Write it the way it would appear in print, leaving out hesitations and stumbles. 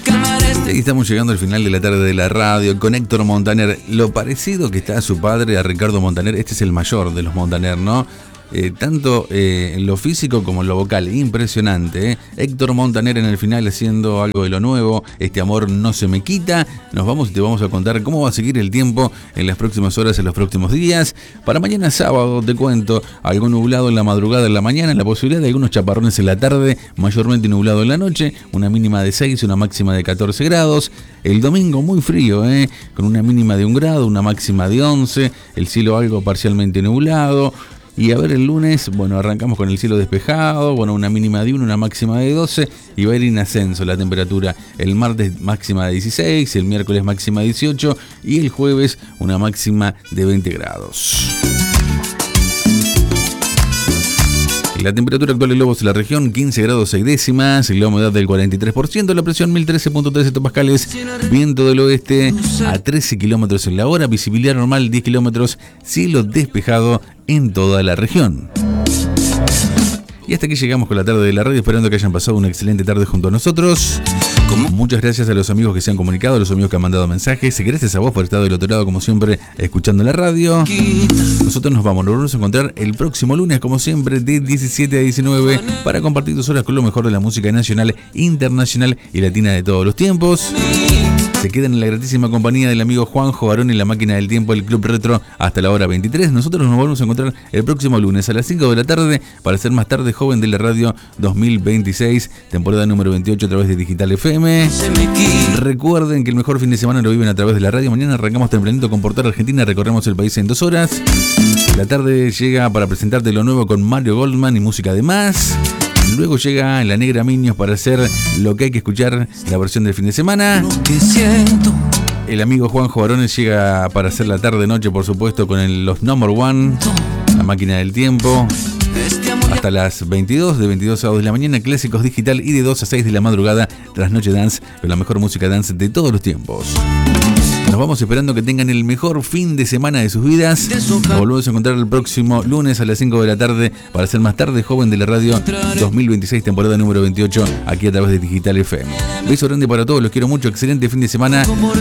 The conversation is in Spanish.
Y estamos llegando al final de la tarde de la radio con Héctor Montaner. Lo parecido que está a su padre, a Ricardo Montaner. Este es el mayor de los Montaner, ¿no? Tanto en lo físico como en lo vocal, impresionante. Héctor Montaner en el final haciendo algo de lo nuevo. Este amor no se me quita. Nos vamos y te vamos a contar cómo va a seguir el tiempo en las próximas horas, en los próximos días. Para mañana sábado te cuento algo nublado en la madrugada, en la mañana, la posibilidad de algunos chaparrones en la tarde, mayormente nublado en la noche, una mínima de 6, una máxima de 14 grados. El domingo muy frío, con una mínima de 1 grado, una máxima de 11, el cielo algo parcialmente nublado. Y a ver el lunes, bueno, arrancamos con el cielo despejado, bueno, una mínima de 1, una máxima de 12 y va a ir en ascenso la temperatura. El martes máxima de 16, el miércoles máxima de 18 y el jueves una máxima de 20 grados. La temperatura actual en Lobos de la región, 15 grados 6 décimas, la humedad del 43%, la presión 1013.13 hectopascales, viento del oeste a 13 kilómetros en la hora, visibilidad normal 10 kilómetros, cielo despejado en toda la región. Y hasta aquí llegamos con la tarde de la radio, esperando que hayan pasado una excelente tarde junto a nosotros. Muchas gracias a los amigos que se han comunicado, a los amigos que han mandado mensajes. Gracias a vos por estar del otro lado, como siempre, escuchando la radio. Nosotros nos vamos a encontrar el próximo lunes, como siempre, de 17 a 19, para compartir 2 horas con lo mejor de la música nacional, internacional y latina de todos los tiempos. Se quedan en la gratísima compañía del amigo Juanjo Barón en la máquina del tiempo del Club Retro hasta la hora 23. Nosotros nos volvemos a encontrar el próximo lunes a las 5 de la tarde para hacer Más Tarde Joven de la Radio 2026, temporada número 28 a través de Digital FM. Recuerden que el mejor fin de semana lo viven a través de la radio. Mañana arrancamos tempranito con Portal Argentina, recorremos el país en 2 horas. La tarde llega para presentarte lo nuevo con Mario Goldman y música de más. Luego llega La Negra Miños para hacer lo que hay que escuchar, la versión del fin de semana. El amigo Juanjo Barones llega para hacer la tarde-noche, por supuesto, con los Number One, la máquina del tiempo. Hasta las 22, de 22 a 2 de la mañana, clásicos digital, y de 2 a 6 de la madrugada, Trasnoche Dance, con la mejor música dance de todos los tiempos. Nos vamos esperando que tengan el mejor fin de semana de sus vidas. Nos volvemos a encontrar el próximo lunes a las 5 de la tarde para hacer Más Tarde Joven de la Radio 2026, temporada número 28, aquí a través de Digital FM. Beso grande para todos, los quiero mucho, excelente fin de semana.